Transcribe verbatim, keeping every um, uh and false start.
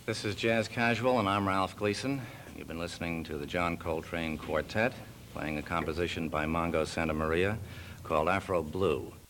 This is Jazz Casual, and I'm Ralph Gleason. You've been listening to the John Coltrane Quartet, playing a composition by Mongo Santamaria called Afro Blue.